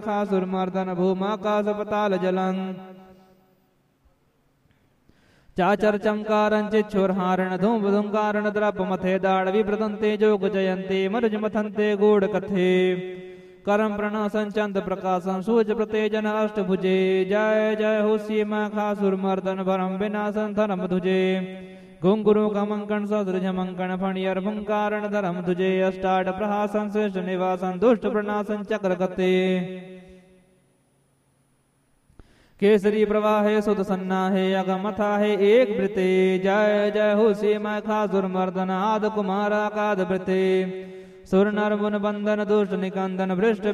खासुरमर्दन भूमाकाश पताल जलं चाचर चमकारं चिच्छुरहारण धूम धुंकारण द्रपमथे दाड़वी प्रदंते जोग जयंते मरुज मथंते गूढ़ कथे करम प्रणासन चंद प्रकाशन सूज प्रतेजन अष्टभुजे जय जय हो सीमा खासुरमर्दन भरम विनाशन धर्म तुझे घुंगुरु कमंकन सदृज मंकन फणियर भुंकारण धर्म तुझे अष्टाट प्रहासन श्रेष्ठ निवासन दुष्ट प्रणासन चक्र गते केसरी प्रवाहे सुत सन्ना है अगमथा है एक वृते जय जय हो सीमा खासुरमर्दन आद कुमारा काद वृते सुर नर मुन बंधन दुष्ट निकंदन भ्रष्ट